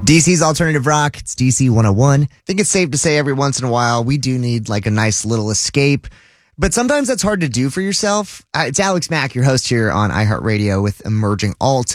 DC's Alternative Rock. It's DC 101. I think it's safe to say every once in a while we do need like a nice little escape. But sometimes that's hard to do for yourself. It's Alex Mack, your host here on iHeartRadio with Emerging Alt.